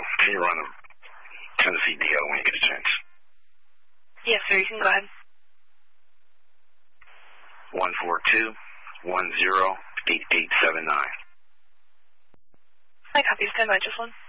Can you run the Tennessee DL when you get a chance? Yes, sir. You can go ahead. 142-10-8879. I copy. Stand by, just one.